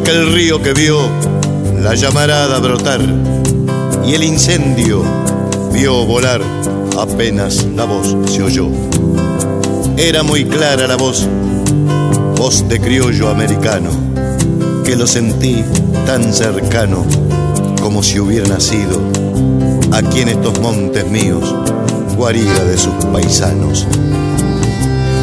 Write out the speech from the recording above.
aquel río que vio la llamarada brotar y el incendio vio volar apenas la voz se oyó. Era muy clara la voz, voz de criollo americano, que lo sentí tan cercano como si hubiera nacido aquí en estos montes míos, guarida de sus paisanos.